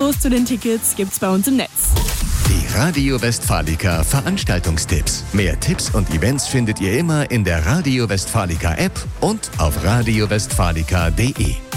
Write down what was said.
Infos zu den Tickets gibt's bei uns im Netz. Die Radio Westfalica Veranstaltungstipps. Mehr Tipps und Events findet ihr immer in der Radio Westfalica App und auf radiowestfalica.de.